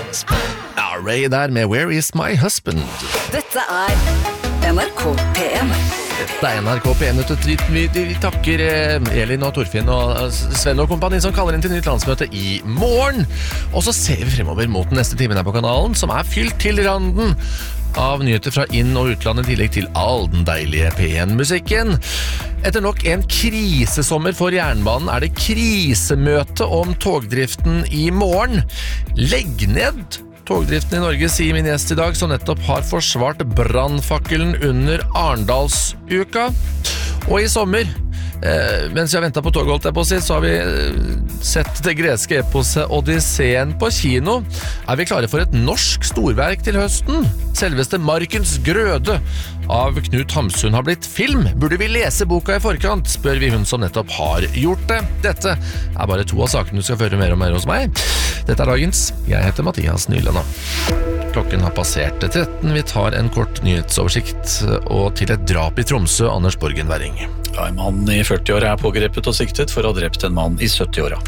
Ja, Ray der med Where is my husband? Dette NRK P1. Dette NRK P1 Vi takker Elin og Torfinn og Sven og kompani som kaller inn til nytt landsmøte i morgen. Og så ser vi fremover mot den neste timen her på kanalen, som fylt til randen av nyheter fra inn- og utlandet, i tillegg til all den deilige P1-musikken. Etter nok en krisesommer for jernbanen det krisemøte om togdriften i morgen. Legg ned togdriften i Norge, sier min gjest i dag, som nettopp har forsvart brannfakkelen under Arendalsuka. Og i sommer, mens vi har ventet på toget, holdt jeg på å si, så har vi sett det greske eposet Odysseen på kino. Vi klare for et norsk storverk til høsten? Selveste Markens Grøde av Knut Hamsun har blitt film. Burde vi lese boka i forkant, spør vi hun som nettopp har gjort det. Dette bare to av sakene du skal føre mer om her hos meg. Dette dagens. Jeg heter Mathias Nyland. Klokken har passert 13. Vi tar en kort nyhetsoversikt og til et drap i Tromsø, Anders Borgen Werring. Ja, en mann i 40-åra pågrepet og siktet for å ha drept en mann i 70-åra.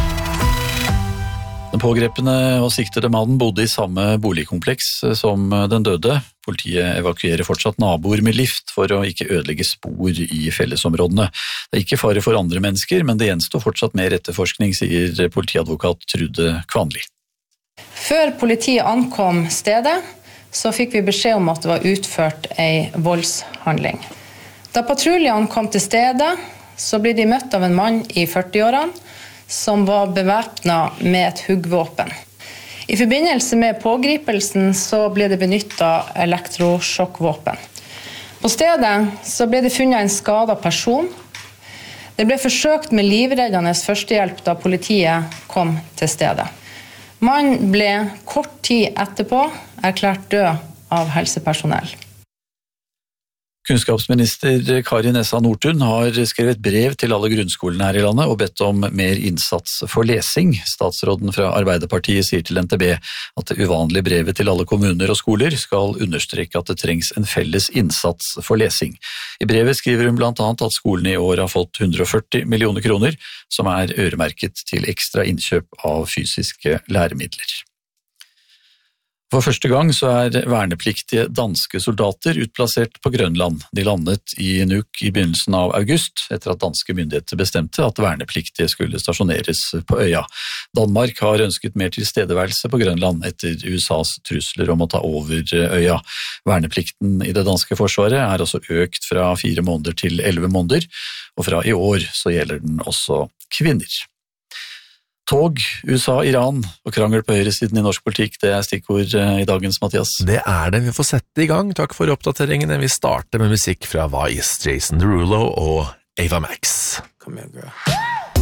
Den pågrepne og siktede mannen bodde i samme boligkompleks som den døde. Politiet evakuerer fortsatt naboer med lift for å ikke ødelegge spor i fellesområdene. Det ikke fare for andre mennesker, men det gjenstår fortsatt mer etterforskning, sier politiadvokat Trude Kvanli. Før politiet ankom stedet, så fikk vi beskjed om at det var utført en voldshandling. Da patruljene kom til stedet, så ble de møtt av en mann i 40-årene, som var bevæpnet med et huggvåpen. I forbindelse med pågripelsen så ble det benyttet elektrosjokkvåpen. På stedet så ble det funnet en skadet person. Det ble forsøkt med livreddende førstehjelp da politiet kom til stedet. Mannen ble kort tid etterpå erklært død av helsepersonell. Kunnskapsminister Kari Nessa Nordtun har skrevet brev til alle grunnskolene her i landet og bedt om mer innsats for lesing. Statsråden fra Arbeiderpartiet sier til NTB at det uvanlige brevet til alle kommuner og skoler skal understreke at det trengs en felles innsats for lesing. I brevet skriver hun blant annet at skolene i år har fått 140 millioner kroner, som øremerket til ekstra innkjøp av fysiske læremidler. For første gang så vernepliktige danske soldater utplassert på Grønland. De landet i Nuuk i begynnelsen av august, etter at danske myndigheter bestemte at vernepliktige skulle stasjoneres på øya. Danmark har ønsket mer tilstedeværelse på Grønland etter USAs trusler om å ta over øya. Verneplikten i det danske forsvaret også økt fra 4 måneder til 11 måneder, og fra i år så gjelder den også kvinner. Tog, USA, Iran og krangel på høyresiden i norsk politikk, det stikkord i dagens, Mathias. Det det, vi får sette i gang. Takk for oppdateringene. Vi starter med musikk fra Vice, Jason Derulo og Ava Max. Come here, girl.